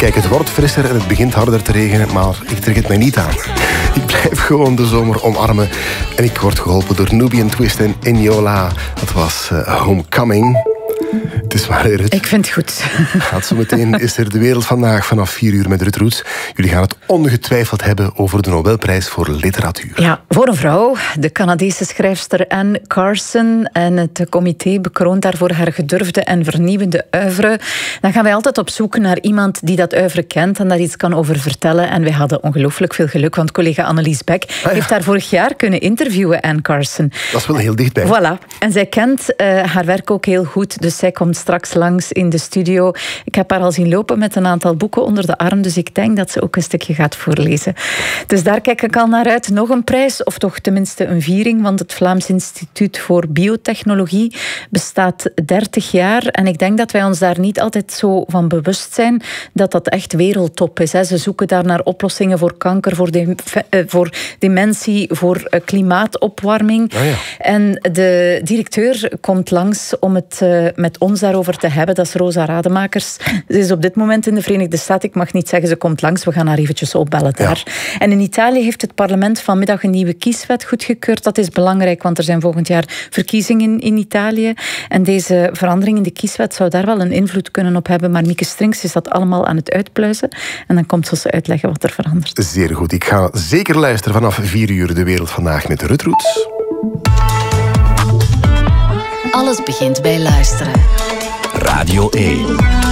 Kijk, het wordt frisser en het begint harder te regenen, maar ik trek het mij niet aan. Ik blijf gewoon de zomer omarmen. En ik word geholpen door Nubian Twist en Eniola. Dat was Homecoming. Het is maar Rut. Ik vind het goed. Gaat zo meteen is er De Wereld Vandaag vanaf 4 uur met Rut Roets. Jullie gaan het ongetwijfeld hebben over de Nobelprijs voor literatuur. Ja, voor een vrouw. De Canadese schrijfster Anne Carson. En het comité bekroont daarvoor haar gedurfde en vernieuwende oeuvre. Dan gaan wij altijd op zoek naar iemand die dat oeuvre kent en daar iets kan over vertellen. En wij hadden ongelooflijk veel geluk, want collega Annelies Beck heeft haar vorig jaar kunnen interviewen, Anne Carson. Dat is wel heel dichtbij. Voilà. En zij kent haar werk ook heel goed, dus zij komt straks langs in de studio. Ik heb haar al zien lopen met een aantal boeken onder de arm, dus ik denk dat ze ook een stukje gaat voorlezen. Dus daar kijk ik al naar uit. Nog een prijs, of toch tenminste een viering, want het Vlaams Instituut voor Biotechnologie bestaat 30 jaar. En ik denk dat wij ons daar niet altijd zo van bewust zijn dat dat echt wereldtop is. Ze zoeken daar naar oplossingen voor kanker, voor dementie, voor klimaatopwarming. Ah, ja. En de directeur komt langs om het met ons daarover te hebben. Dat is Rosa Rademakers. Ze is op dit moment in de Verenigde Staten. Ik mag niet zeggen ze komt langs. We gaan haar eventjes opbellen daar. Ja. En in Italië heeft het parlement vanmiddag een nieuwe kieswet goedgekeurd. Dat is belangrijk, want er zijn volgend jaar verkiezingen in Italië. En deze verandering in de kieswet zou daar wel een invloed kunnen op hebben. Maar Mieke Strinks is dat allemaal aan het uitpluizen. En dan komt ze uitleggen wat er verandert. Zeer goed. Ik ga zeker luisteren vanaf 4 uur De Wereld Vandaag met Rut Roets. Alles begint bij luisteren. Radio 1.